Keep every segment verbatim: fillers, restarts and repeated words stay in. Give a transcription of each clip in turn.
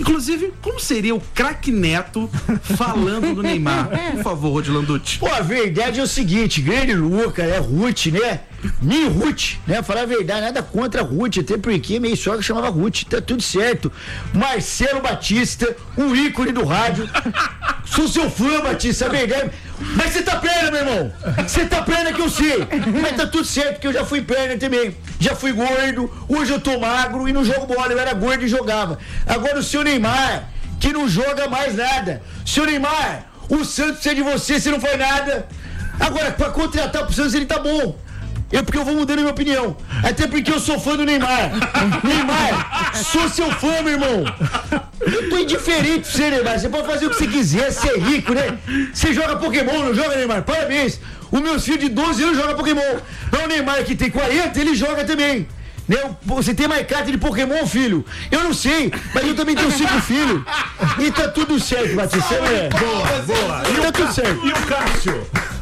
Inclusive, como seria o craque Neto falando do Neymar? Por favor, Rod Landucci. Pô, a verdade é o seguinte, grande Luca, né, Ruth, né? Mini Ruth, né? Falar a verdade, nada contra a Ruth, até porque minha sogra chamava Ruth, tá tudo certo. Marcelo Batista, um ícone do rádio. Sou seu fã, Batista, a verdade. Mas você tá perna, meu irmão. Você tá perna que eu sei. Mas tá tudo certo, porque eu já fui perna também. Já fui gordo, hoje eu tô magro e não jogo bola. Eu era gordo e jogava. Agora o seu Neymar, que não joga mais nada. Seu Neymar, o Santos é de você, você não faz nada. Agora, pra contratar pro Santos, ele tá bom. É porque eu vou mudando a minha opinião. Até porque eu sou fã do Neymar. Neymar, sou seu fã, meu irmão. Eu tô indiferente pra você, Neymar. Você pode fazer o que você quiser, ser é rico, né? Você joga Pokémon, não joga, Neymar? Parabéns. Os meus filhos de doze anos jogam Pokémon. Mas o Neymar, que tem quarenta, ele joga também. Né? Você tem mais carta de Pokémon, filho? Eu não sei, mas eu também tenho cinco filhos. E tá tudo certo, Batista. É. Boa, boa. E tá o tudo Ca... certo. E o Cássio?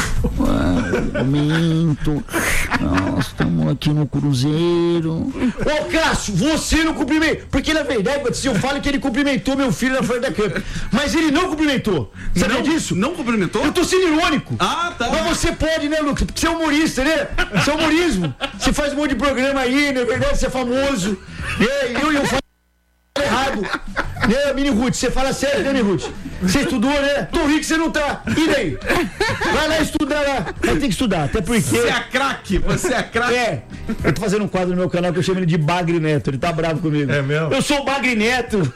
Momento. Nós estamos aqui no Cruzeiro. Ô Cássio, você não cumprimentou. Porque na verdade, se eu falo que ele cumprimentou meu filho na frente da câmera, mas ele não cumprimentou. Sabia não, disso? Não cumprimentou? Eu tô sendo irônico. Ah, tá. Mas você pode, né, Lucas? Porque você é humorista, né? Você é humorismo. Você faz um monte de programa aí, na verdade, você é famoso. É, eu e eu falo errado. Né, Mini Ruth? Você fala sério, né, Mini Ruth? Você estudou, né? Tô rico, você não tá. E daí? Vai lá estudar lá. Vai ter que estudar, até porque... Você é craque, você é craque. É. Eu tô fazendo um quadro no meu canal que eu chamo ele de Bagre Neto. Ele tá bravo comigo. É mesmo? Eu sou o Bagre Neto.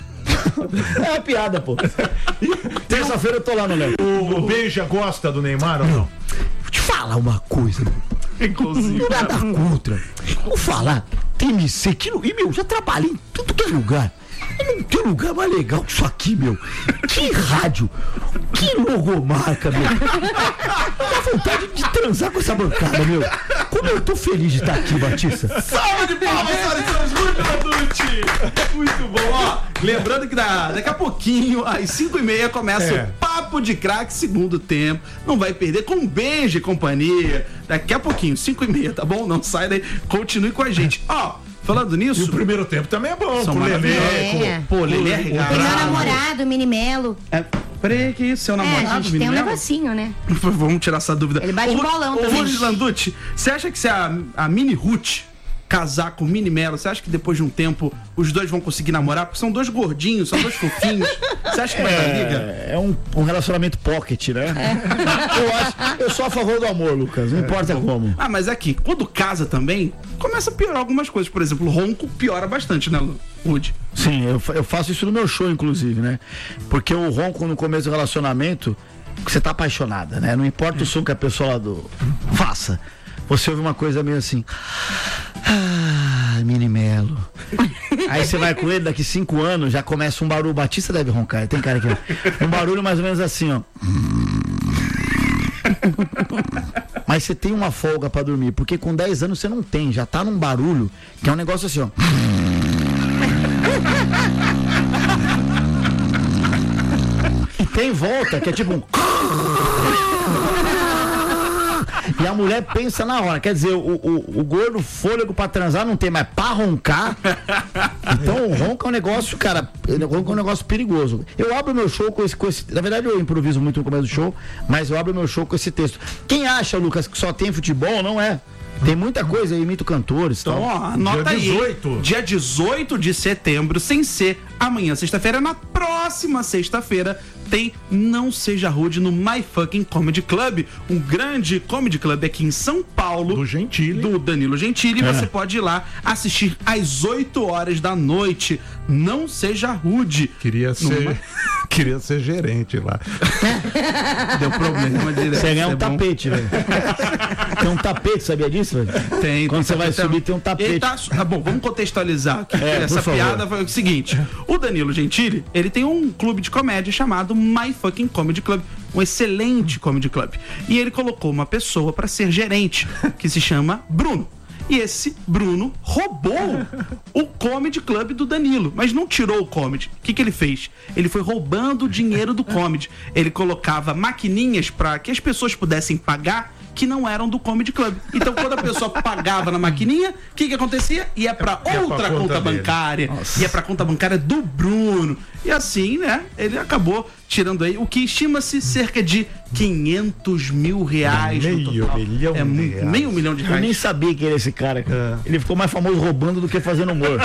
É uma piada, pô. Terça-feira eu tô lá no Léo. O, o Benja gosta do Neymar ou não? Vou te falar uma coisa, meu. Inclusive. Nada contra. Vou falar. Tem M C que não... E, meu, já trabalhei em tudo que é lugar. Não tem lugar mais legal que isso aqui, meu. Que rádio, que logomarca, meu. Dá vontade de transar com essa bancada, meu. Como eu tô feliz de estar aqui, Batista. Salve de palmas, senhoras muito Landucci. Muito bom, ó. Lembrando que da, daqui a pouquinho, às cinco e meia, começa É. o Papo de Craque, segundo tempo. Não vai perder, com um beijo e companhia. Daqui a pouquinho, cinco e meia, tá bom? Não sai daí, continue com a gente. Ó, falando nisso... E o primeiro tempo também é bom. São Com o Lelê, maravilhosos. com- Pô, Lelê é O regado. meu namorado, Mini Melo. É, peraí, que isso? Seu É, namorado, a gente tem um menino? negocinho, né? Vamos tirar essa dúvida. Ele bate Ô, bolão ô, também. Rod Landucci, você acha que se a, a Mini Ruth casar com o Mini Melo, você acha que depois de um tempo os dois vão conseguir namorar? Porque são dois gordinhos, são dois fofinhos. Você acha que vai dar liga? É, é um, um relacionamento pocket, né? Eu acho, eu sou a favor do amor, Lucas. Não importa como. Ah, mas aqui, quando casa também, começa a piorar algumas coisas. Por exemplo, o ronco piora bastante, né, Ruth? Sim, eu, fa- eu faço isso no meu show, inclusive, né? Porque o ronco no começo do relacionamento, você tá apaixonada, né? Não importa o som que a pessoa lá do... faça. Você ouve uma coisa meio assim... Ah, Mini Melo. Aí você vai com ele, daqui cinco anos, já começa um barulho. Batista deve roncar, tem cara que... Um barulho mais ou menos assim, ó. Mas você tem uma folga pra dormir, porque com dez anos você não tem, já tá num barulho, que é um negócio assim, ó. E tem volta, que é tipo um... E a mulher pensa na hora, quer dizer, o, o, o gordo fôlego pra transar não tem mais pra roncar. Então o ronco é um negócio, cara, o ronco é um negócio perigoso. Eu abro meu show com esse, com esse. Na verdade, eu improviso muito no começo do show, mas eu abro meu show com esse texto. Quem acha, Lucas, que só tem futebol, não é. Tem muita coisa, eu imito cantores. Então, Tal. ó, anota Dia aí. dezoito. Dia dezoito de setembro, sem ser amanhã, sexta-feira. Na próxima sexta-feira tem Não Seja Rude no My Fucking Comedy Club, um grande comedy club aqui em São Paulo. Do Gentili. Do Danilo Gentili. É. Você pode ir lá assistir às oito horas da noite. Não Seja Rude. Queria ser, Numa- queria ser gerente lá. Deu problema direto. Você ganha é um bom. tapete, velho. Tem um tapete, sabia disso, velho? Tem, Quando tem você vai tapete. subir, tem um tapete. Ele tá, tá bom, vamos contextualizar aqui. É, Essa por favor. piada foi o seguinte: o Danilo Gentili, ele tem um clube de comédia chamado My Fucking Comedy Club, um excelente comedy club. E ele colocou uma pessoa pra ser gerente, que se chama Bruno. E esse Bruno roubou o comedy club do Danilo, mas não tirou o comedy. O que, que ele fez? Ele foi roubando o dinheiro do comedy. Ele colocava maquininhas para que as pessoas pudessem pagar que não eram do Comedy Club. Então, quando a pessoa pagava na maquininha, o que que acontecia? Ia pra Ia outra pra conta conta dele. bancária, Nossa. ia pra conta bancária do Bruno. E assim, né, ele acabou tirando aí o que estima-se cerca de quinhentos mil reais no Meio total. milhão é de mu- reais. meio milhão de Eu nem reais. sabia que era esse cara. É. Ele ficou mais famoso roubando do que fazendo humor.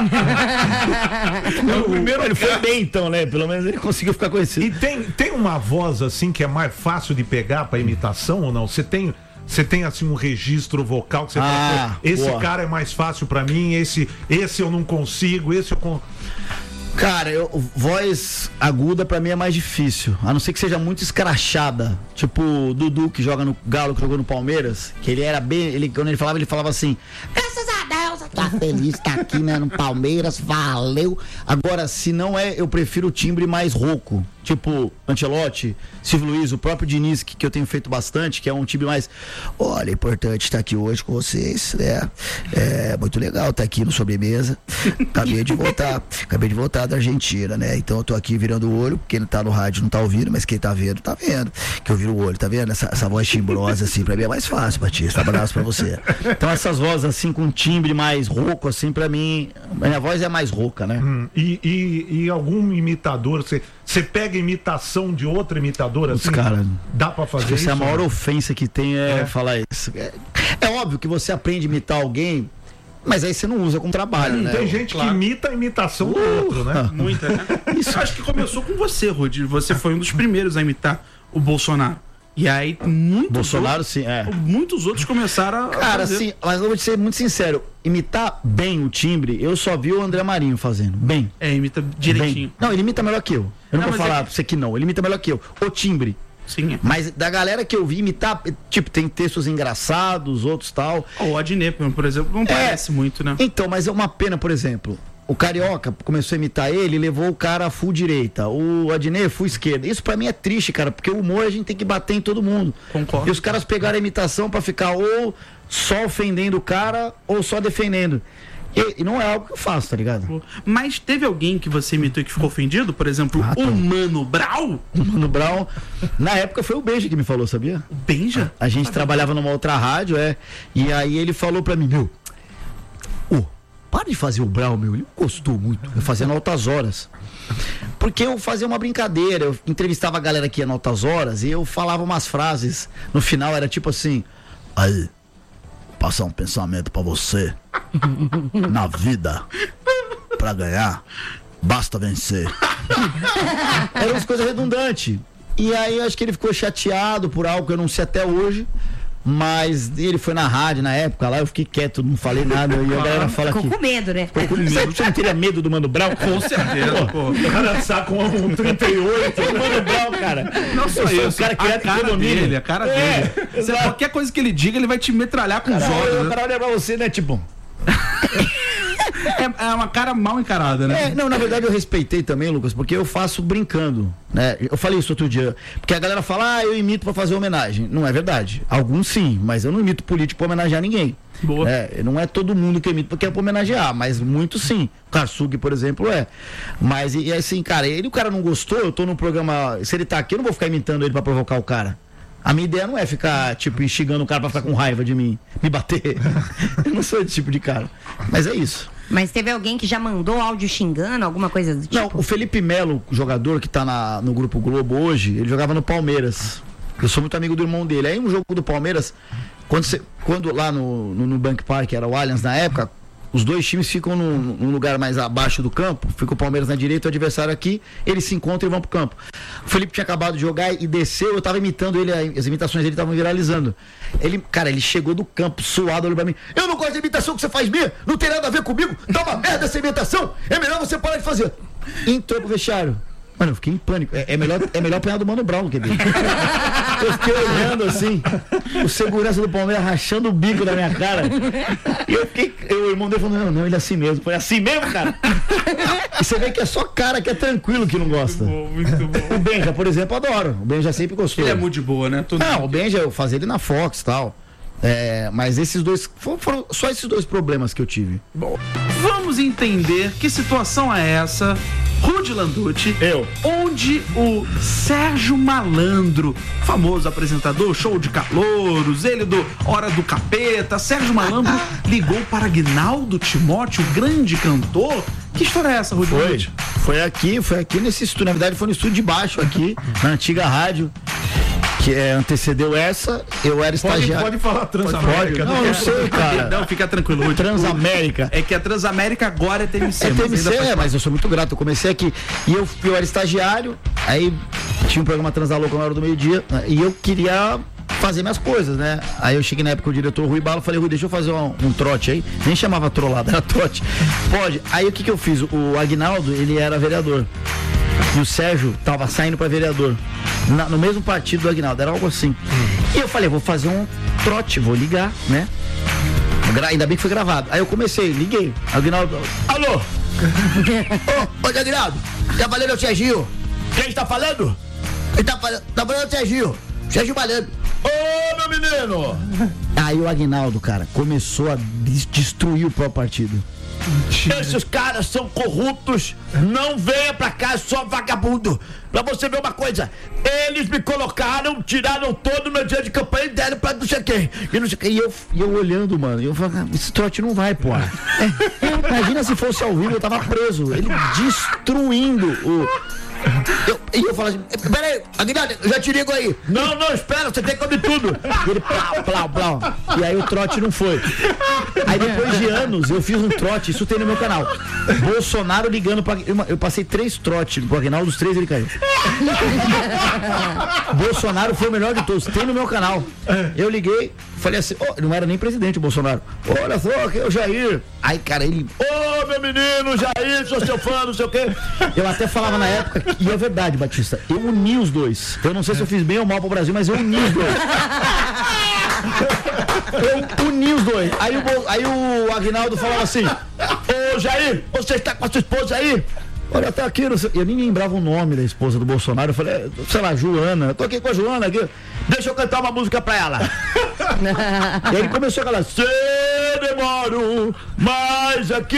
É o primeiro ele foi cara. bem então, né? Pelo menos ele conseguiu ficar conhecido. E tem, tem uma voz assim que é mais fácil de pegar pra imitação ou não? Você tem, você tem assim um registro vocal que você Ah, fala, pô, esse boa. cara é mais fácil pra mim, esse, esse eu não consigo, esse eu con... Cara, eu, voz aguda pra mim é mais difícil. A não ser que seja muito escrachada. Tipo o Dudu, que joga no Galo, que jogou no Palmeiras. Que ele era bem. Ele, quando ele falava, ele falava assim: graças a Deus, eu tô feliz, tá aqui, né, no Palmeiras, valeu. Agora, se não é, eu prefiro o timbre mais rouco. Tipo, Ancelotti, Silvio Luiz, o próprio Diniz, que, que eu tenho feito bastante, que é um timbre mais. Olha, é importante estar aqui hoje com vocês, né? É muito legal estar aqui no Sobremesa. Acabei de voltar, acabei de voltar da Argentina, né? Então eu tô aqui virando o olho, quem tá no rádio não tá ouvindo, mas quem tá vendo, tá vendo. Que eu viro o olho, tá vendo? Essa, essa voz timbrosa, assim, pra mim é mais fácil, Batista. Abraço pra você. Então essas vozes, assim, com timbre mais rouco, assim, pra mim, a minha voz é mais rouca, né? Hum, e, e, e algum imitador, você, você pega imitação de outra imitadora assim? cara, dá pra fazer Essa isso? é a maior né? ofensa que tem é, É. falar isso. É, é óbvio que você aprende a imitar alguém, mas aí você não usa como trabalho, né? Tem gente Claro. que imita a imitação do Uh, outro, né? Muita, né? Isso acho que começou com você, Rudi. Você foi um dos primeiros a imitar o Bolsonaro. E aí, muitos Bolsonaro, outros, sim, é. muitos outros começaram a Cara, fazer. assim, mas eu vou te ser muito sincero, imitar bem o timbre, eu só vi o André Marinho fazendo. Bem. É, imita direitinho. Bem. Não, ele imita melhor que eu. Eu não, Não, vou mas falar é pra você que não. Ele imita melhor que eu. O timbre. Sim, é. Mas da galera que eu vi imitar, tipo, tem textos engraçados, outros tal. O Adnet, por exemplo, não parece muito, né? Então, mas é uma pena, por exemplo. O Carioca começou a imitar ele e levou o cara a full direita. O Adnet full esquerda. Isso pra mim é triste, cara, porque o humor a gente tem que bater em todo mundo. Concordo. E os caras pegaram a imitação pra ficar ou só ofendendo o cara ou só defendendo. E, e não é algo que eu faço, tá ligado? Mas teve alguém que você imitou e que ficou ofendido? Por exemplo, Ah, o tá. Mano Brown? O Mano Brown, na época foi o Benja que me falou, sabia? O Benja? A gente trabalhava numa outra rádio, é. E aí ele falou pra mim, meu, ô, para de fazer o Brown, meu. Ele gostou muito. Eu fazia no Altas Horas. Porque eu fazia uma brincadeira, eu entrevistava a galera que ia no Altas Horas e eu falava umas frases. No final era tipo assim, aí, passar um pensamento pra você. Na vida, pra ganhar, basta vencer. Eram umas coisas redundantes. E aí eu acho que ele ficou chateado por algo que eu não sei até hoje. Mas ele foi na rádio na época lá, eu fiquei quieto, não falei nada. E a galera fala Ficou que. com medo, né? Você não teria medo do Mano Brown? Com certeza, pô. O cara saca um, um trinta e oito. O Mano Brown, cara. Não só Eu sou isso, o cara a criado em cara condomínio. dele, a cara É, dele. Você, exato. qualquer coisa que ele diga, ele vai te metralhar com os Cara, olhos. o né? cara olha pra você, né? Tipo. É, é uma cara mal encarada, né? É, não, na verdade eu respeitei também, Lucas, porque eu faço brincando, né? Eu falei isso outro dia, porque a galera fala, ah, eu imito pra fazer homenagem. Não é verdade. Alguns sim, mas eu não imito político pra homenagear ninguém. Boa. É, não é todo mundo que eu imito porque é pra homenagear, mas muito sim. O Karsug, por exemplo, é. Mas, e, e assim, cara, ele o cara não gostou, eu tô num programa, se ele tá aqui, eu não vou ficar imitando ele pra provocar o cara. A minha ideia não é ficar, tipo, instigando o cara pra ficar com raiva de mim, me bater. Eu não sou esse tipo de cara. Mas é isso. Mas teve alguém que já mandou áudio xingando, alguma coisa do tipo? Não, o Felipe Melo, jogador que tá na, no Grupo Globo hoje, ele jogava no Palmeiras. Eu sou muito amigo do irmão dele. Aí um jogo do Palmeiras, quando, cê, quando lá no, no, no Bank Park, era o Allianz na época, os dois times ficam num, num lugar mais abaixo do campo, fica o Palmeiras na direita e o adversário aqui, eles se encontram e vão pro campo. O Felipe tinha acabado de jogar e desceu, eu tava imitando ele, as imitações dele estavam viralizando. Ele, cara, ele chegou do campo, suado, olhou pra mim, eu não gosto da imitação que você faz minha, não tem nada a ver comigo, tá uma merda essa imitação, é melhor você parar de fazer. Entrou pro vestiário. Mano, eu fiquei em pânico. É, é melhor, é melhor apanhar do Mano Brown do que dele. Eu fiquei olhando assim, o segurança do Palmeiras rachando o bico da minha cara. E eu fiquei. Eu, o irmão dele falou: não, não, ele é assim mesmo. Foi assim mesmo, cara? E você vê que é só cara que é tranquilo que não gosta. Bom, muito bom. O Benja, por exemplo, adoro. O Benja sempre gostou. Ele é muito de boa, né? Todo Não, o Benja eu fazia ele na Fox e tal. É, mas esses dois. Foram, foram só esses dois problemas que eu tive. Bom, vamos entender que situação é essa Rudy Landucci. Eu. Onde o Sérgio Malandro, famoso apresentador, show de calouros, ele do Hora do Capeta, Sérgio Malandro ligou para Aguinaldo Timóteo, o grande cantor. Que história é essa, Rudy Foi, Landucci? foi aqui, foi aqui nesse estúdio, na verdade foi no estúdio de baixo aqui, na antiga rádio, que é, antecedeu essa, eu era Pode, estagiário. pode falar Transamérica. Não, né? não sei, cara. Não, fica tranquilo, Rudy. Transamérica. É que a Transamérica agora é T M C. É mas T M C, ainda faz é, mas eu sou muito grato. Eu comecei aqui e eu, eu era estagiário, aí tinha um programa Transalouca na hora do meio-dia e eu queria fazer minhas coisas, né? Aí eu cheguei na época com o diretor Rui Bala, falei, Rui, deixa eu fazer um, um trote aí. Nem chamava trollada, era trote. Pode. Aí o que que eu fiz? O Aguinaldo, ele era vereador. E o Sérgio tava saindo pra vereador. Na, no mesmo partido do Aguinaldo, era algo assim. E eu falei, vou fazer um trote, vou ligar, né? Gra- ainda bem que foi gravado. Aí eu comecei, liguei. Aguinaldo, alô? Ô, ô, Aguinaldo, tá falando o Serginho? Quem está falando? Ele tá falando, tá falando o Serginho. Sérgio Malandro. Ô, meu menino! Aí o Aguinaldo, cara, começou a des- destruir o próprio partido. Esses caras são corruptos, não venha pra cá, só vagabundo. Pra você ver uma coisa, eles me colocaram, tiraram todo o meu dia de campanha e deram pra não sei quem. E, não sei quem. e, eu, e eu olhando, mano, e eu falei, esse trote não vai, pô. Imagina se fosse ao vivo, eu tava preso. Ele destruindo o... Eu, e eu falo assim, peraí, Aguinaldo, eu já te ligo aí. Não, não, espera, você tem que comer tudo. E ele, plau, plau, plau. E aí o trote não foi. Aí depois de anos, eu fiz um trote, isso tem no meu canal. Bolsonaro ligando pra... Eu, eu passei três trotes pro Aguinaldo, os três ele caiu. Bolsonaro foi o melhor de todos, tem no meu canal. Eu liguei, falei assim, oh, não era nem presidente o Bolsonaro. Olha só, que é o Jair. Aí, cara, ele, ô, oh, meu menino, Jair, sou seu fã, não sei o quê. Eu até falava na época, e é verdade, Batista, eu uni os dois. Eu não sei se eu fiz bem ou mal pro Brasil, mas eu uni os dois. Eu uni os dois. Aí o, aí o Aguinaldo falava assim, ô, Jair, você está com a sua esposa aí? Olha, tá aqui, não sei... eu nem lembrava o nome da esposa do Bolsonaro. Eu falei, sei lá, Joana, eu tô aqui com a Joana aqui. Deixa eu cantar uma música pra ela. E aí ele começou a falar, se demoro, mas aqui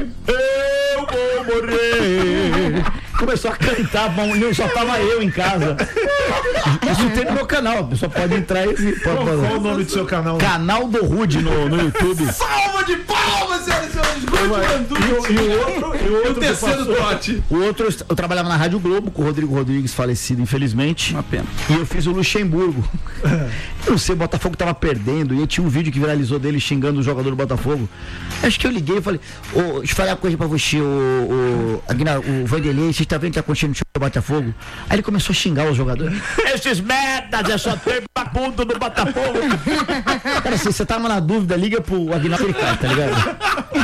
eu vou morrer. Começou a cantar, bom, só tava eu em casa. Isso tem no meu canal, a pessoa pode entrar e... Qual, qual o nome do seu canal? Canal do Rudy no, no YouTube. Salva de palmas, senhoras e senhores! E o, e o outro, e o outro O terceiro trote. O outro, eu trabalhava na Rádio Globo com o Rodrigo Rodrigues, falecido, infelizmente. Uma pena. E eu fiz o Luxemburgo. Eu não sei, o Botafogo tava perdendo. E tinha um vídeo que viralizou dele xingando o jogador do Botafogo. Acho que eu liguei e falei, ô, deixa eu falar uma coisa pra você, o, o, Aguinaldo, o Vanderlei, você tá vendo que tá acontecendo no do Botafogo? Aí ele começou a xingar os jogadores. Esses merdas, é só ter vagabundo no Botafogo. Cara, se você tava na dúvida, liga pro Aguinaldo, ele cai, tá ligado?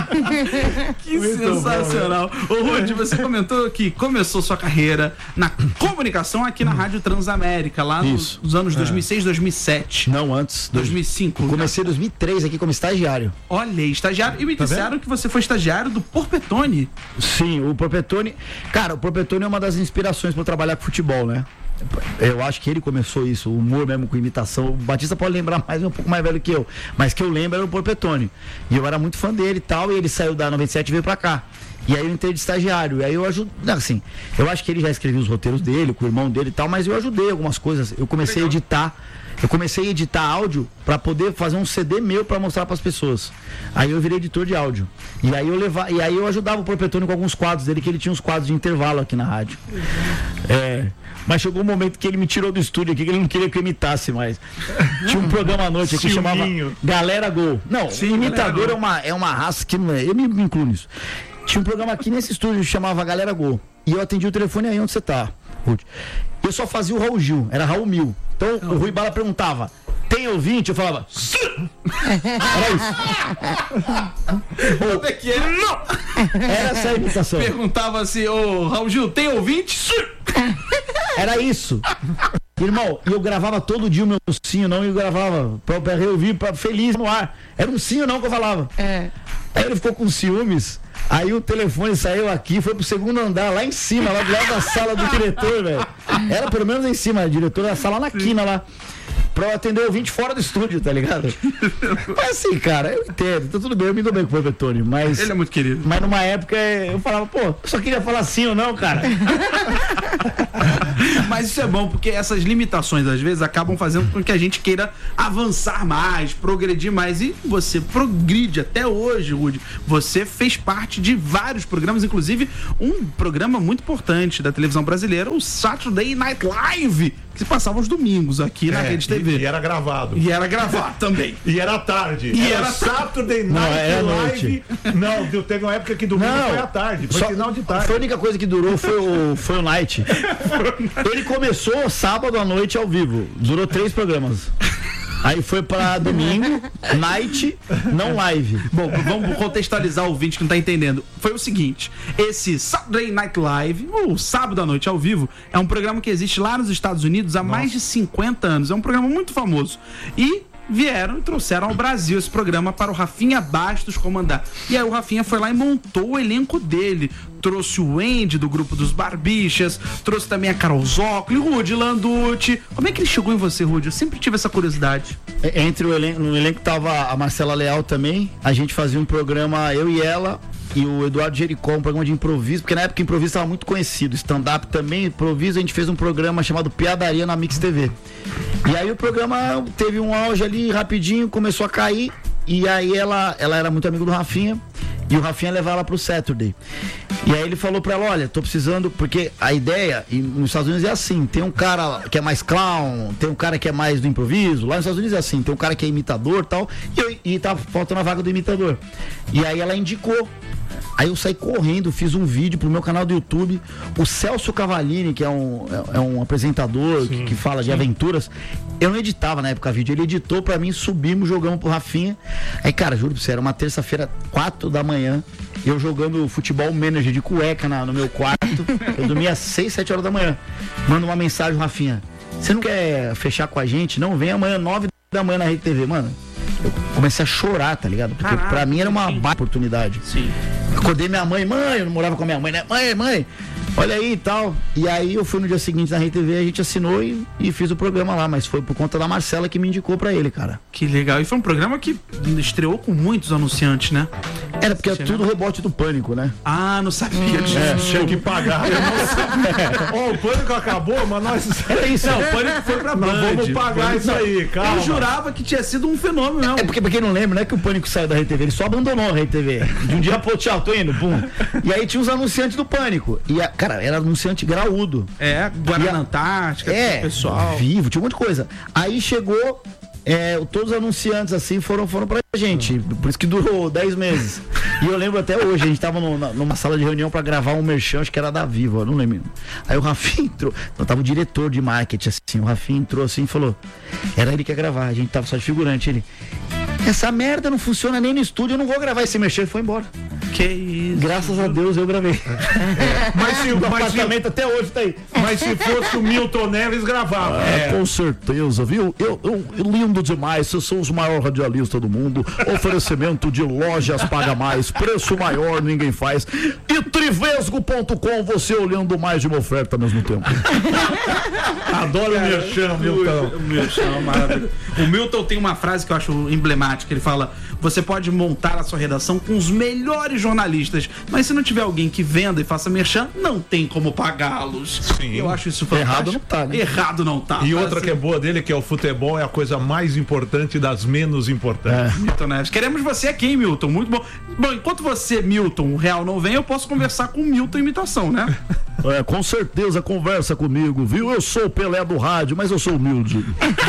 Que Muito sensacional. Ô, Rudy, você comentou que começou sua carreira na comunicação aqui na Rádio Transamérica, lá nos, Isso. nos anos dois mil e seis, dois mil e sete. Não, antes. dois mil e cinco. Eu comecei em dois mil e três aqui como estagiário. Olha, estagiário. E me Tá disseram que você foi estagiário do Porpetone. Sim, o Porpetone. Cara, o Porpetone é uma das inspirações para trabalhar com futebol, né? Eu acho que ele começou isso, o humor mesmo com imitação. O Batista pode lembrar mais, é um pouco mais velho que eu, mas que eu lembro era o Porpetone. E eu era muito fã dele e tal, e ele saiu da noventa e sete e veio pra cá. E aí eu entrei de estagiário, e aí eu ajudo, assim, eu acho que ele já escrevia os roteiros dele, com o irmão dele e tal, mas eu ajudei algumas coisas. Eu comecei a editar, eu comecei a editar áudio pra poder fazer um C D meu pra mostrar pras pessoas. Aí eu virei editor de áudio. E aí eu levava, e aí eu ajudava o Porpetone com alguns quadros dele, que ele tinha uns quadros de intervalo aqui na rádio. É. Mas chegou um momento que ele me tirou do estúdio aqui, que ele não queria que eu imitasse mais. Tinha um programa à noite aqui que chamava Galera Gol. Não, Sim, imitador Galera é uma, é uma raça que não é. Eu me, me incluo nisso. Tinha um programa aqui nesse estúdio que chamava Galera Gol. E eu atendi o telefone aí onde você tá, Rudy. Eu só fazia o Raul Gil, era Raul Mil. Então o Rui Bala perguntava, tem ouvinte? Eu falava, sim! Era isso. Como é que é? Não! Era essa a imitação. Perguntava assim, ô Raul Gil, tem ouvinte? Sim! Era isso. Irmão, e eu gravava todo dia o meu sim ou não, e eu gravava pra, pra reouvir, pra, feliz no ar. Era um sim ou não que eu falava. É. Aí ele ficou com ciúmes. Aí o telefone saiu aqui, foi pro segundo andar, lá em cima, lá do lado da sala do diretor, velho. Era pelo menos em cima, a diretora da sala na quina lá. pra eu atender o ouvinte fora do estúdio, tá ligado? Mas assim, cara, eu entendo, tá tudo bem, eu me dou bem com o Panetone, mas... Ele é muito querido. Mas numa época eu falava, pô, eu só queria falar sim ou não, cara. Mas isso é bom, porque essas limitações, às vezes, acabam fazendo com que a gente queira avançar mais, progredir mais. E você progride até hoje, Rudy. Você fez parte de vários programas, inclusive um programa muito importante da televisão brasileira, o Saturday Night Live, que se passava aos domingos aqui na É, Rede T V. E, e era gravado. E era gravado também. E era tarde. E era, era Saturday Não, Night era Live. Não, deu- teve uma época que domingo Não, foi à tarde. Foi só- final de tarde. Foi a única coisa que durou, foi o, foi o Night. Ele começou sábado à noite ao vivo. Durou três programas. Aí foi pra domingo, night, não live. Bom, vamos contextualizar o ouvinte que não tá entendendo. Foi o seguinte, esse Saturday Night Live, o sábado à noite ao vivo, é um programa que existe lá nos Estados Unidos há mais de cinquenta anos. É um programa muito famoso. E vieram e trouxeram ao Brasil esse programa para o Rafinha Bastos comandar. E aí o Rafinha foi lá e montou o elenco dele. Trouxe o Andy do grupo dos Barbichas, trouxe também a Carol Zócoli, Rudy Landucci. Como é que ele chegou em você, Rudy? Eu sempre tive essa curiosidade. Entre o elenco, no elenco tava a Marcela Leal também. A gente fazia um programa, eu e ela, e o Eduardo Jericó, um programa de improviso, porque na época improviso estava muito conhecido. Stand-up também, improviso, a gente fez um programa chamado Piadaria na Mix T V. E aí o programa teve um auge ali rapidinho, começou a cair. E aí ela, ela era muito amiga do Rafinha. E o Rafinha levava ela pro Saturday. E aí ele falou pra ela, olha, tô precisando, porque a ideia e nos Estados Unidos é assim, tem um cara que é mais clown, tem um cara que é mais do improviso, lá nos Estados Unidos é assim, tem um cara que é imitador e tal, e, eu, e tava faltando a vaga do imitador. E aí ela indicou. Aí eu saí correndo, fiz um vídeo pro meu canal do YouTube. O Celso Cavallini, que é um, é, é um apresentador que, que fala de aventuras, eu não editava na época vídeo, ele editou pra mim, subimos, jogamos pro Rafinha. Aí, cara, juro pra você, era uma terça-feira, quatro da manhã, eu jogando futebol manager de cueca na, no meu quarto. Eu dormia às seis, sete horas da manhã. Manda uma mensagem, Rafinha, você não quer fechar com a gente? Não, vem amanhã, nove da manhã na Rede T V, mano. Eu comecei a chorar, tá ligado? Porque Caraca, pra mim era uma sim. baita oportunidade. Sim. Acordei minha mãe, mãe, eu não morava com a minha mãe, né? Mãe, mãe, olha aí e tal. E aí eu fui no dia seguinte na Rede T V, a gente assinou e, e fiz o programa lá, mas foi por conta da Marcela que me indicou pra ele, cara. Que legal. E foi um programa que estreou com muitos anunciantes, né? Era porque é Chegava. tudo rebote do Pânico, né? Ah, não sabia disso. É, tinha que pagar. Eu não sabia. Ó, o pânico acabou, mas nós. Era isso. Não, o Pânico foi pra Band. Nós vamos pagar isso aí, calma. Eu jurava que tinha sido um fenômeno, não. É porque, pra quem não lembra, não é que o Pânico saiu da Rede T V, ele só abandonou a Rede T V. De um dia pro outro, tchau, tô indo, pum. E aí tinha os anunciantes do Pânico. E, a, cara, era anunciante graúdo. É, Guarana E a- Antártica, É, pessoal. vivo, tinha um monte de coisa. Aí chegou, é, todos os anunciantes assim foram, foram pra gente, por isso que durou dez meses. E eu lembro até hoje, a gente tava no- na- numa sala de reunião pra gravar um merchan, acho que era da Vivo, eu não lembro. Aí o Rafinha entrou, não, tava o diretor de marketing assim, o Rafinha entrou assim e falou, era ele que ia gravar, a gente tava só de figurante, ele, essa merda não funciona nem no estúdio, eu não vou gravar esse merchan, e foi embora. Que isso. Graças a Deus eu gravei. Mas se, O mas, se, apartamento até hoje tá aí. mas se fosse o Milton Neves, gravava. É, com certeza, viu? Eu, eu, lindo demais, vocês são os maiores radialistas do mundo. Oferecimento de lojas paga mais, preço maior, ninguém faz. E trivesgo ponto com, você olhando mais de uma oferta ao mesmo tempo. Adoro o merchan, Milton. O Milton, é maravilhoso. O Milton tem uma frase que eu acho emblemática. Ele fala: você pode montar a sua redação com os melhores jornalistas, mas se não tiver alguém que venda e faça merchan, não tem como pagá-los. Sim. Eu acho isso fantástico. Errado não tá, né? Errado não tá. E outra Assim, que é boa dele, que é o futebol, é a coisa mais importante das menos importantes. Milton Neves. Queremos você aqui, hein, Milton? Muito bom. Bom, enquanto você, Milton, o Real não vem, eu posso conversar com o Milton imitação, né? É, com certeza conversa comigo, viu? Eu sou o Pelé do rádio, mas eu sou humilde.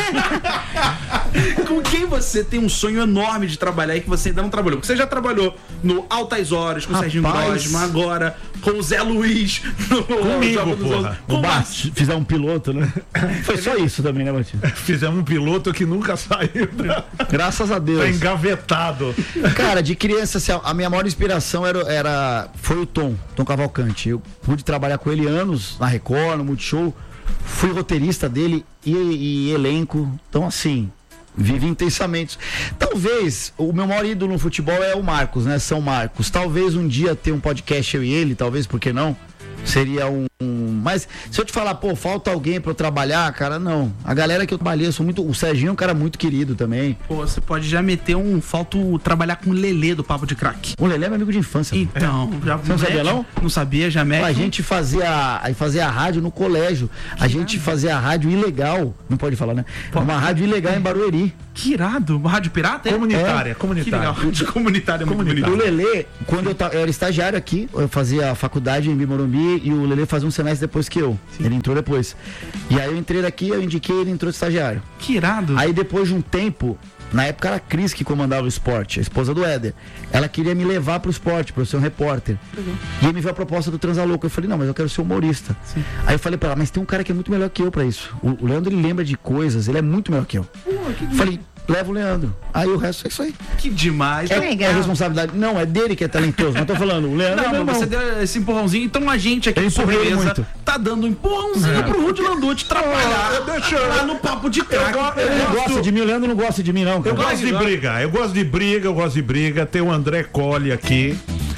Com quem você tem um sonho enorme de trabalhar e que você ainda não trabalhou? Porque você já trabalhou no Altas Horas com o Serginho Rapaz. Grosman, agora com o Zé Luiz. No Comigo, Jogo dos porra. Outros. O Com Bart, fizer um piloto, né? Foi só isso também, né, Batista? Fizemos um piloto que nunca saiu. Da... Graças a Deus. Tá engavetado. Cara, de criança, assim, a minha maior inspiração era, era, foi o Tom, Tom Cavalcante. Eu pude trabalhar com ele anos na Record, no Multishow. Fui roteirista dele e, e elenco. Então, assim, vive intensamente. Talvez, o meu maior ídolo no futebol é o Marcos, né? São Marcos. Talvez um dia ter um podcast eu e ele, talvez, por que não? Seria um, um, Mas se eu te falar, pô, falta alguém pra eu trabalhar, cara, não. A galera que eu trabalhei, eu sou muito. O Serginho é um cara muito querido também. Pô, você pode já meter um. Falta trabalhar com o Lelê do Papo de Crack. O Lelê é meu amigo de infância. Então, é. já Você não sabia, não? Não sabia, já mete. A gente fazia, fazia a rádio no colégio. A gente fazia a rádio ilegal. Não pode falar, né? Uma rádio ilegal em Barueri. Que irado. Rádio pirata? É? Comunitária, É. comunitária. Que legal. Rádio comunitária, muito bonito. O Lelê, quando eu, eu era estagiário aqui, eu fazia a faculdade em Morumbi e o Lelê fazia um semestre depois que eu. Sim. Ele entrou depois. E aí eu entrei daqui, eu indiquei, ele entrou de estagiário. Que irado. Aí depois de um tempo, na época era a Cris que comandava o esporte, a esposa do Éder. Ela queria me levar pro esporte, pra eu ser um repórter. Uhum. E aí me veio a proposta do Transalouco. Eu falei, não, mas eu quero ser humorista. Sim. Aí eu falei pra ela, mas tem um cara que é muito melhor que eu pra isso. O, o Leandro, ele lembra de coisas, ele é muito melhor que eu. Uh, que falei, leva o Leandro. Aí o resto é isso aí. Que demais. É, é, é responsabilidade. Não, é dele que é talentoso. Não tô falando, o Leandro não, é mas você deu esse empurrãozinho. Então a gente aqui no Sobremesa tá dando um empurrãozinho é. pro Rudy Landucci trabalhar oh, deixa eu... lá no Papo de Crack. Ele não gosta de mim, o Leandro não gosta de mim, não. Cara. Eu gosto de briga, eu gosto de briga, eu gosto de briga. Tem o André Colli aqui.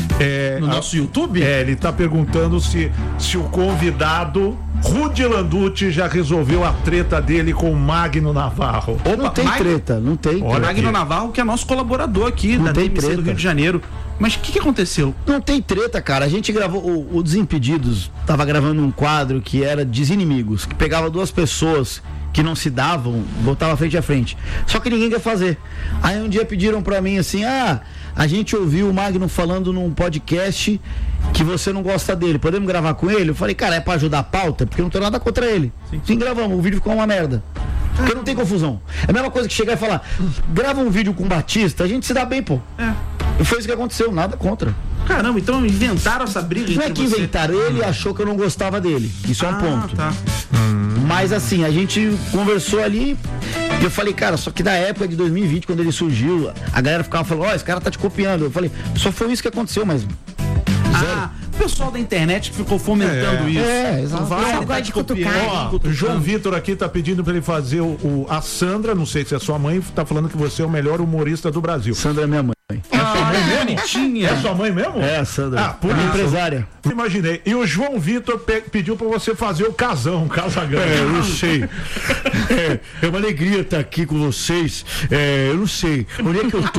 É, no nosso a, YouTube? É, ele tá perguntando se, se o convidado Rudy Landucci já resolveu a treta dele com o Magno Navarro. Opa, não tem Mag... treta, não tem. O Magno Navarro, que é nosso colaborador aqui não da tem D M C treta. do Rio de Janeiro. Mas o que, que aconteceu? Não tem treta, cara. A gente gravou, o, o Desimpedidos tava gravando um quadro que era Desinimigos, que pegava duas pessoas que não se davam, botava frente a frente. Só que ninguém quer fazer. Aí um dia pediram pra mim assim, ah, a gente ouviu o Magno falando num podcast que você não gosta dele, podemos gravar com ele? Eu falei, cara, é pra ajudar a pauta? Porque eu não tenho nada contra ele. Sim, Sim gravamos, o vídeo ficou uma merda. Porque não tem confusão. É a mesma coisa que chegar e falar, grava um vídeo com o Batista, a gente se dá bem, pô. É. E foi isso que aconteceu, nada contra. Caramba, então inventaram essa briga? Não é que você... inventaram, ele achou que eu não gostava dele. Isso é um ah, ponto. Tá. Mas assim, a gente conversou ali e eu falei, cara, só que na época de dois mil e vinte, quando ele surgiu, a galera ficava falando, ó, oh, esse cara tá te copiando. Eu falei, só foi isso que aconteceu, mas... Ah, o pessoal da internet que ficou fomentando é, isso. É, exato. Vai, tá de cutucar. Ó, o João Vitor aqui tá pedindo pra ele fazer o, o... A Sandra, não sei se é sua mãe, tá falando que você é o melhor humorista do Brasil. Sandra é minha mãe. É ah, sua mãe mesmo? Bonitinha. É sua mãe mesmo? É, a Sandra. Ah, por é isso. Empresária. Imaginei. E o João Vitor pe- pediu pra você fazer o casão, o Casagrande. É, eu não sei. É, é uma alegria estar aqui com vocês. É, eu não sei. Onde é que eu tô?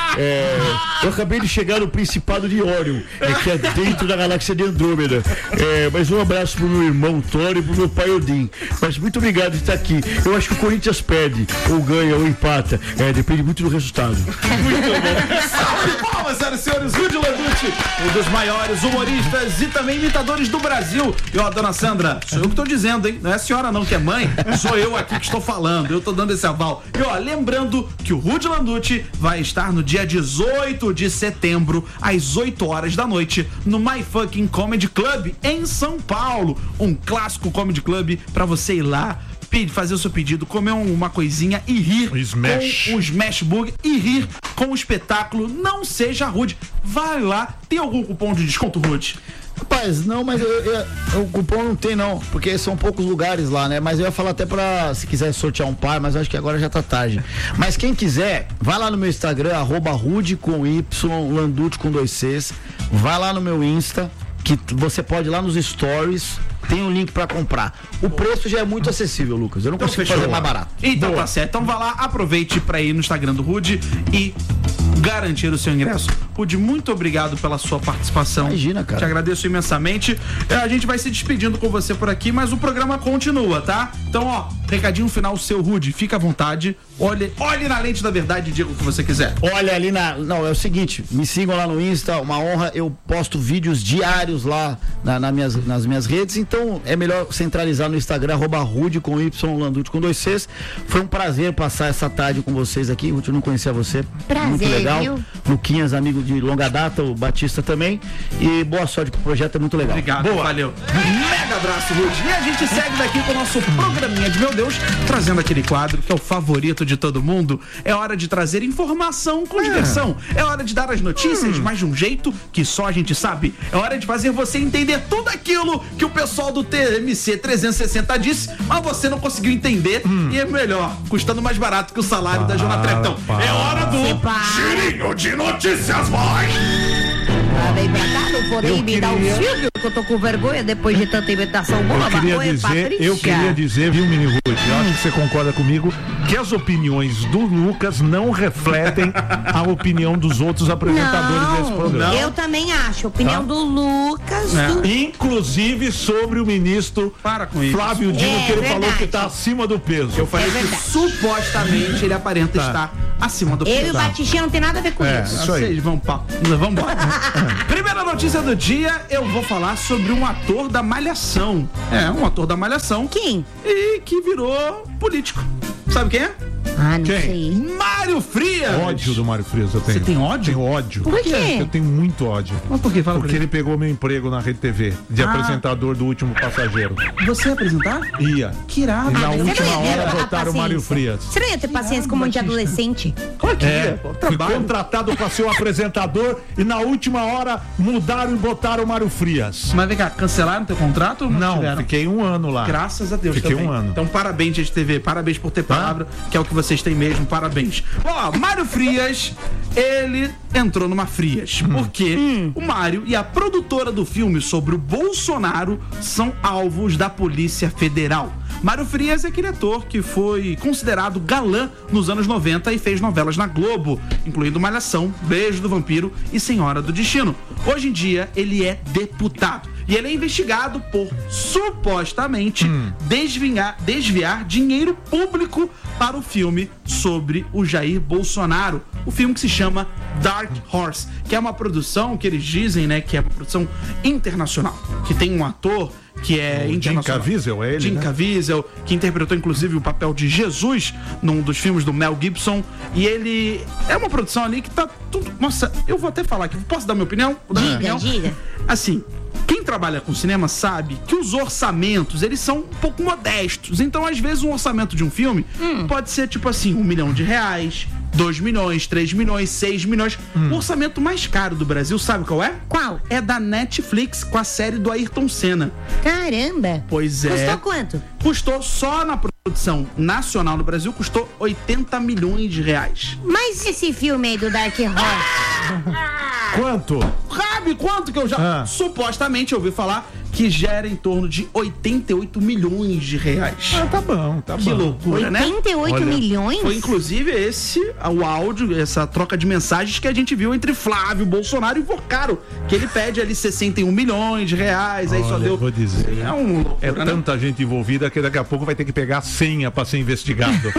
É, eu acabei de chegar no Principado de Orion, é, que é dentro da galáxia de Andrômeda. É, mas um abraço pro meu irmão Thor e pro meu pai Odin. Mas muito obrigado por estar aqui. Eu acho que o Corinthians perde, ou ganha, ou empata. É, depende muito do resultado. Muito bom. Salve palmas, senhoras e senhores. Rudy Landucci, um dos maiores humoristas e também imitadores do Brasil. E ó, dona Sandra, sou eu que tô dizendo, hein? Não é a senhora não que é mãe, sou eu aqui que estou falando. Eu tô dando esse aval. E ó, lembrando que o Rudy Landucci vai estar no dia dezoito de setembro, às oito horas da noite, no My Fucking Comedy Club, em São Paulo. Um clássico comedy club pra você ir lá, fazer o seu pedido, comer uma coisinha e rir o Smash. com o Smash Burger e rir com o espetáculo. Não seja rude. Vai lá. Tem algum cupom de desconto, Rude? Rapaz, não, mas eu, eu, o cupom não tem não, porque são poucos lugares lá, né? Mas eu ia falar até pra, se quiser sortear um par, mas eu acho que agora já tá tarde. Mas quem quiser, vai lá no meu Instagram, arroba Rude com Y, Landucci com dois Cs. Vai lá no meu Insta, que você pode ir lá nos stories, tem um link pra comprar. O preço já é muito acessível, Lucas. Eu não então consigo fechou. fazer mais barato. Então Boa. Tá certo. Então vá lá, aproveite pra ir no Instagram do Rude e garantir o seu ingresso. Rude, muito obrigado pela sua participação. Imagina, cara. Te agradeço imensamente. A gente vai se despedindo com você por aqui, mas o programa continua, tá? Então, ó, recadinho final seu, Rude. Fica à vontade. Olhe, olhe na lente da verdade e diga o que você quiser. Olha ali na... Não, é o seguinte, me sigam lá no Insta, uma honra. Eu posto vídeos diários lá na, na minhas, nas minhas redes, então é melhor centralizar no Instagram, arroba Rude com Y, Landucci com dois Cs. Foi um prazer passar essa tarde com vocês aqui. Rude, eu não conhecia você. Prazer, muito legal. Viu? Luquinhas, amigo de longa data, o Batista também. E boa sorte pro projeto, é muito legal. Obrigado, boa. Valeu. Mega abraço, Rude. E a gente segue daqui com o nosso programinha de Meu Deus, trazendo aquele quadro que é o favorito de todo mundo. É hora de trazer informação com é. diversão. É hora de dar as notícias, hum. mas de um jeito que só a gente sabe. É hora de fazer você entender tudo aquilo que o pessoal do T M C trezentos e sessenta disse, mas você não conseguiu entender. Hum. E é melhor, custando mais barato que o salário para, da Jona Treptão. É hora do Girinho de Notícias, vai! Ela veio pra cá, não vou nem Eu me dar o queria- Silvio, que eu tô com vergonha depois de tanta imitação boa. Eu queria Oi, dizer, Patrícia. eu queria dizer, viu, Mini Ruth? Eu acho que você concorda comigo que as opiniões do Lucas não refletem a opinião dos outros apresentadores desse Não, programa. eu também acho. Opinião Tá? do Lucas. É. Do... Inclusive sobre o ministro Para com isso. Flávio Dino, É que ele verdade. falou que tá acima do peso. Eu falei É que verdade. supostamente ele aparenta Tá. estar acima do Eu e peso. o Batichinha não tem nada a ver com É. isso. Isso aí. Vocês vão pa... Vamos embora. Primeira notícia do dia, eu vou falar sobre um ator da Malhação. É, um ator da Malhação Quem? e que virou político. Sabe quem é? Ah, não Quem? sei. Mário Frias. Ódio do Mário Frias eu tenho. Você tem ódio? Tenho ódio. Por quê? Eu tenho muito ódio. Mas por quê? Fala Porque pra ele pegou meu emprego na Rede T V, de Ah. apresentador do Último Passageiro. ele. Você ia apresentar? Ia. Que irado. E na Mas você última não ia ter hora a botaram o Mário paciência. Frias. Você não ia ter paciência com um monte de Batista. adolescente? Como é que É, ia? Pô, fui trabalho. contratado para ser o apresentador e na última hora mudaram e botaram o Mário Frias. Mas vem cá, cancelaram teu contrato ou não, Não, tiveram? fiquei um ano lá. Graças a Deus Fiquei também. um ano. Então parabéns, Rede T V. Parabéns por ter palavra, que é o que vocês têm mesmo. Parabéns. Ó, Mário Frias, ele entrou numa Frias. Porque o Mário e a produtora do filme sobre o Bolsonaro são alvos da Polícia Federal. Mário Frias é aquele ator que foi considerado galã nos anos noventa e fez novelas na Globo, incluindo Malhação, Beijo do Vampiro e Senhora do Destino. Hoje em dia, ele é deputado. E ele é investigado por, supostamente, desviar, desviar dinheiro público para o filme sobre o Jair Bolsonaro. O filme que se chama Dark Horse, que é uma produção que eles dizem, né, que é uma produção internacional, que tem um ator que é Jim internacional. Caviezel, é ele, Jim né? Caviezel, que interpretou inclusive o papel de Jesus num dos filmes do Mel Gibson. E ele é uma produção ali que tá tudo... Nossa, eu vou até falar aqui. Posso dar minha opinião? Vou dar minha Diga, opinião? diga. Assim, quem trabalha com cinema sabe que os orçamentos, eles são um pouco modestos. Então, às vezes, um orçamento de um filme pode ser, tipo assim, um milhão de reais, dois milhões, três milhões, seis milhões. O orçamento mais caro do Brasil, sabe qual é? Qual? É da Netflix, com a série do Ayrton Senna. Caramba. Pois é. Custou quanto? Custou só na produção nacional no Brasil, custou oitenta milhões de reais. Mas esse filme aí do Dark Horse? Quanto? Sabe quanto que eu já Ah. supostamente ouvi falar que gera em torno de oitenta e oito milhões de reais. Ah, tá bom, tá Que bom. loucura, né? oitenta e oito Olha, milhões? Foi inclusive esse o áudio, essa troca de mensagens que a gente viu entre Flávio Bolsonaro e Vocaro, que ele pede ali sessenta e um milhões de reais, aí só Olha, deu. vou dizer. É um loucura, É né? tanta gente envolvida que daqui a pouco vai ter que pegar a senha pra ser investigado.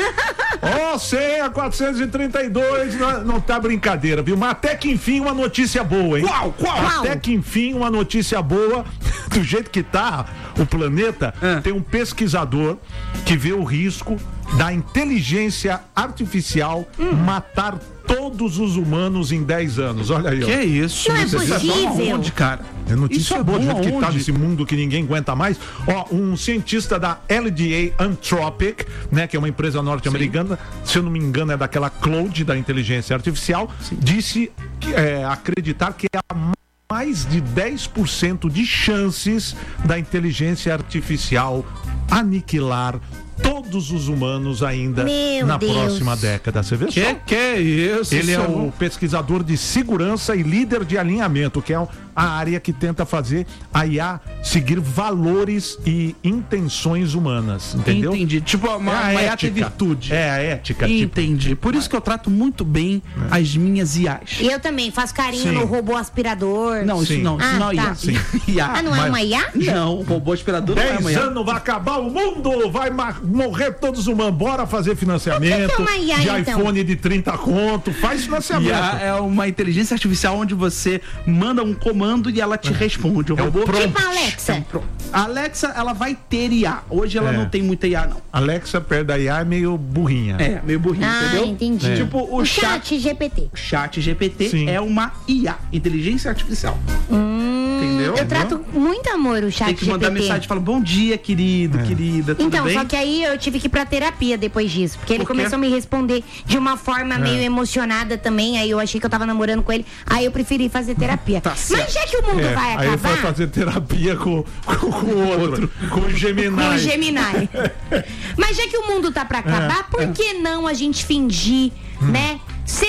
Ó, senha quatrocentos e trinta e dois, não, não tá brincadeira, viu? Mas até que enfim uma notícia boa, hein? Qual? Qual? Até que enfim uma notícia boa, do jeito que tá o planeta, É. tem um pesquisador que vê o risco da inteligência artificial matar todos os humanos em dez anos. Olha aí, ó. Que isso? Não é Isso bom possível. aonde, cara? É notícia Isso é boa, do bom jeito que tá aonde? nesse mundo que ninguém aguenta mais. Ó, um cientista da L D A Anthropic, né, que é uma empresa norte-americana, se eu não me engano é daquela Cloud da inteligência artificial, disse que, é, acreditar que há mais de dez por cento de chances da inteligência artificial aniquilar todos os humanos ainda Meu na Deus. próxima década. Você vê só? Que que é isso? Ele é Isso o bom. pesquisador de segurança e líder de alinhamento, que é a área que tenta fazer a I A seguir valores e intenções humanas, entendeu? Entendi. Tipo, uma, É a uma I A tem ética. virtude. É a ética. Tipo, Entendi. Por isso que eu trato muito bem as minhas I As. E eu também faço carinho Sim. no robô aspirador. Não, isso Sim. não. Isso Ah, não é I A. tá. Sim. I A. Ah, não é Mas- uma I A? Não, o robô aspirador não é uma I dez A. anos vai acabar o mundo, vai ma- morrer todos os humanos. Bora fazer financiamento O que que é uma I A, de então? iPhone de trinta conto, faz I financiamento. A é uma inteligência artificial onde você manda um comando e ela te responde. O É o robô prompt. Tipo a Alexa. Pronto. A Alexa, ela vai ter I A. Hoje ela É. não tem muita I A, não. Alexa perto da I A é meio burrinha. É, meio burrinho, Ah, entendeu? entendi. Tipo, o, O chat, chat G P T. o chat G P T Sim. é uma I A, inteligência artificial. Entendeu? Eu trato com muito amor o chat Tem que mandar G P T. mensagem e falar, bom dia, querido, querida, tudo Então, bem? só que aí eu tive que ir pra terapia depois disso. Porque ele Por quê? começou a me responder de uma forma meio emocionada também. Aí eu achei que eu tava namorando com ele. Aí eu preferi fazer terapia. Tá certo. Mas já que o mundo É, vai aí foi acabar. fazer terapia com, com, com o outro, com o Gemini. Com o Gemini. Mas já que o mundo tá pra É, acabar, por que não a gente fingir, né? Ser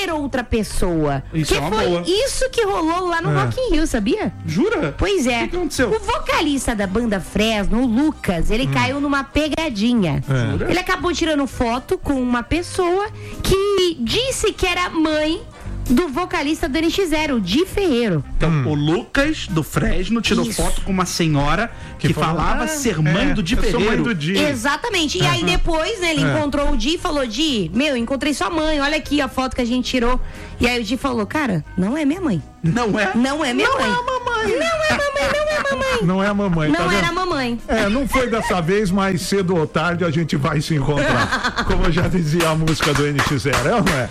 ser outra pessoa. Isso que é uma foi boa. isso que rolou lá no É. Rock in Rio, sabia? Jura? Pois é. O que que aconteceu? O vocalista da banda Fresno, o Lucas, ele caiu numa pegadinha. É. Jura? Ele acabou tirando foto com uma pessoa que disse que era mãe do vocalista do N X zero, o Di Ferreiro. Então, o Lucas do Fresno tirou Isso. foto com uma senhora que, Que falou, falava "Ah, ser mãe é, do Di eu sou mãe Ferreiro. do Di." Exatamente. E aí depois, né, ele É. encontrou o Di e falou: Di, meu, encontrei sua mãe, olha aqui a foto que a gente tirou. E aí o Di falou: cara, não é minha mãe. Não é? Não é minha Não mãe. é a mamãe. Não é mamãe, não é mamãe. Não é a mamãe, tá Não vendo? era mamãe. É, não foi dessa vez, mas cedo ou tarde a gente vai se encontrar. Como já dizia a música do N X zero, é ou não é?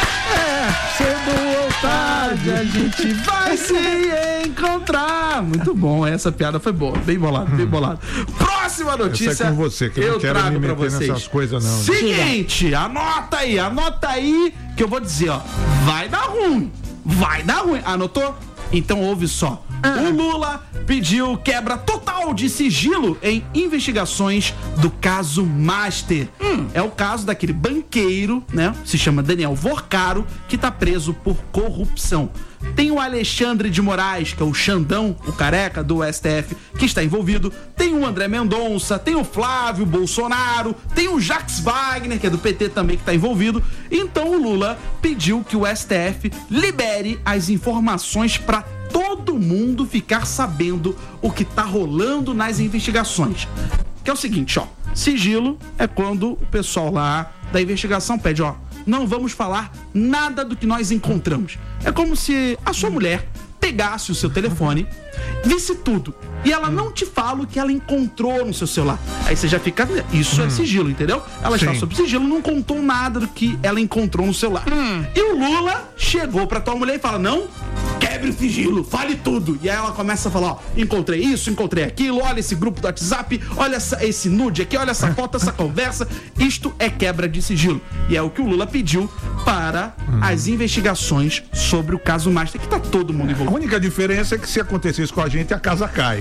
É, cedo ou tarde A gente vai se encontrar. Muito bom, essa piada foi boa. Bem bolado, bem bolado. Próxima notícia. Essa é com você, que eu não quero trago me pra meter vocês. nessas coisas, não. Seguinte, anota aí, anota aí que eu vou dizer, ó. Vai dar ruim. Vai dar ruim. Anotou? Então ouve só. O Lula pediu quebra total de sigilo em investigações do caso Master. É o caso daquele banqueiro, né? Se chama Daniel Vorcaro, que tá preso por corrupção. Tem o Alexandre de Moraes, que é o Xandão, o careca do S T F, que está envolvido. Tem o André Mendonça, tem o Flávio Bolsonaro, tem o Jacques Wagner, que é do P T também, que está envolvido. Então o Lula pediu que o S T F libere as informações para todo mundo ficar sabendo o que tá rolando nas investigações. Que é o seguinte, ó. Sigilo é quando o pessoal lá da investigação pede, ó, não vamos falar nada do que nós encontramos. É como se a sua mulher pegasse o seu telefone, visse tudo, e ela não te fala o que ela encontrou no seu celular. Aí você já fica... Isso é sigilo, entendeu? Ela está Sim. sob sigilo, não contou nada do que ela encontrou no celular. E o Lula chegou pra tua mulher e fala, não, quebre o sigilo, fale tudo. E aí ela começa a falar, ó, encontrei isso, encontrei aquilo, olha esse grupo do WhatsApp, olha essa, esse nude aqui, olha essa foto, essa conversa. Isto é quebra de sigilo. E é o que o Lula pediu para as investigações sobre o caso Master, que tá todo mundo A envolvido. única diferença é que se acontecer isso com a gente, a casa cai.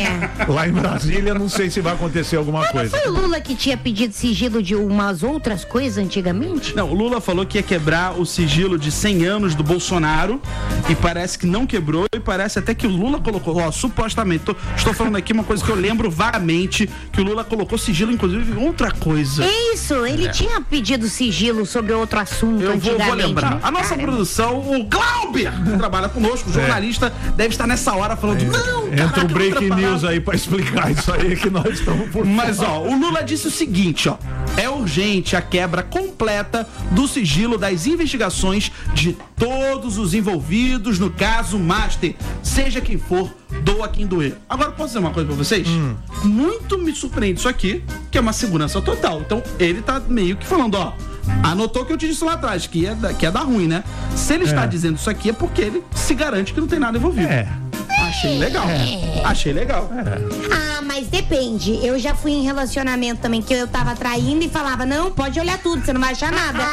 É. Lá em Brasília, não sei se vai acontecer alguma coisa. Foi o Lula que tinha pedido sigilo de umas outras coisas antigamente? Não, o Lula falou que ia quebrar o sigilo de cem anos do Bolsonaro e parece que não quebrou e parece até que o Lula colocou, ó, supostamente, tô, estou falando aqui uma coisa que eu lembro vagamente, que o Lula colocou sigilo, inclusive, em outra coisa. Isso, ele tinha pedido sigilo sobre outro assunto Eu vou, antigamente. vou lembrar. né? A nossa Caramba. produção, o Glauber, que trabalha conosco, jornalista, deve estar nessa hora falando, não, Entra caraca, o break outra news palavra. aí pra explicar isso aí que nós estamos por Mas, fora. ó, o Lula disse o seguinte, ó. É urgente a quebra completa do sigilo das investigações de todos os envolvidos no caso Master, seja quem for, doa quem doer. Agora, posso dizer uma coisa pra vocês? Hum. Muito me surpreende isso aqui, que é uma segurança total. Então, ele tá meio que falando, ó, anotou que eu te disse lá atrás, que ia, dar- que ia dar ruim, né? Se ele está dizendo isso aqui, é porque ele se garante que não tem nada envolvido. É. Achei legal. Achei legal. Ah, mas depende. Eu já fui em relacionamento também, que eu tava traindo e falava, não, pode olhar tudo, você não vai achar nada.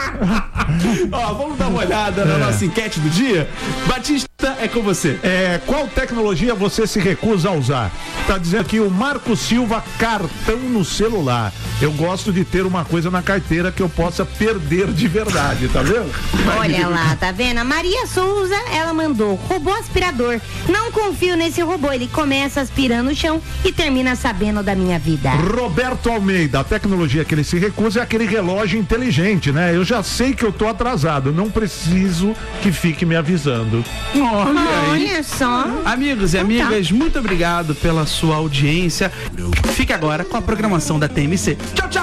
Ó, vamos dar uma olhada na nossa enquete do dia? Batista, é com você. É, qual tecnologia você se recusa a usar? Tá dizendo aqui o Marco Silva, cartão no celular. Eu gosto de ter uma coisa na carteira que eu possa perder de verdade, tá vendo? Olha lá, tá vendo? A Maria Souza, ela mandou robô aspirador. Não confio nesse robô, ele começa aspirando o chão e termina sabendo da minha vida. Roberto Almeida, a tecnologia que ele se recusa é aquele relógio inteligente, né? Eu já sei que eu tô atrasado, não preciso que fique me avisando. Olha aí. Olha só. Amigos e amigas, muito obrigado pela sua audiência. Fique agora com a programação da T M C. Tchau, tchau.